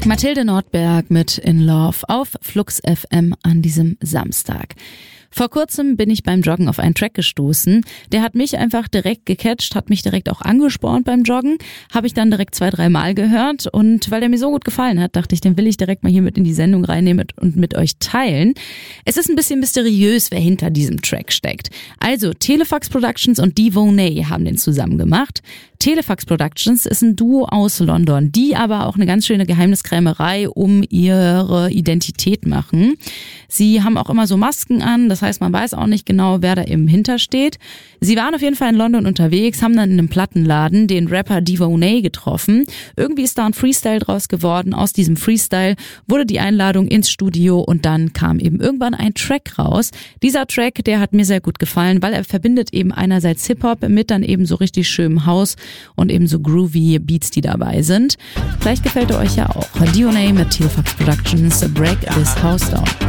Mathilde Nordberg mit In Love auf Flux FM an diesem Samstag. Vor kurzem bin ich beim Joggen auf einen Track gestoßen. Der hat mich einfach direkt gecatcht, hat mich direkt auch angespornt beim Joggen. Habe ich dann direkt 2-3 Mal gehört und weil der mir so gut gefallen hat, dachte ich, den will ich direkt mal hier mit in die Sendung reinnehmen und mit euch teilen. Es ist ein bisschen mysteriös, wer hinter diesem Track steckt. Also Telefax Productions und Devonay haben den zusammen gemacht. Telefax Productions ist ein Duo aus London, die aber auch eine ganz schöne Geheimniskrämerei um ihre Identität machen. Sie haben auch immer so Masken an, das heißt, man weiß auch nicht genau, wer da eben hintersteht. Sie waren auf jeden Fall in London unterwegs, haben dann in einem Plattenladen den Rapper Devonay getroffen. Irgendwie ist da ein Freestyle draus geworden. Aus diesem Freestyle wurde die Einladung ins Studio und dann kam eben irgendwann ein Track raus. Dieser Track, der hat mir sehr gut gefallen, weil er verbindet eben einerseits Hip-Hop mit dann eben so richtig schönem House und eben so groovy Beats, die dabei sind. Vielleicht gefällt er euch ja auch. Devonay mit Telefax Productions, Break This House Down.